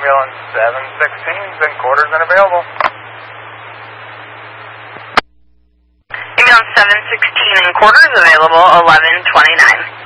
ambulance 716s and quarters unavailable. Ambulance 716 and quarters available, 1129.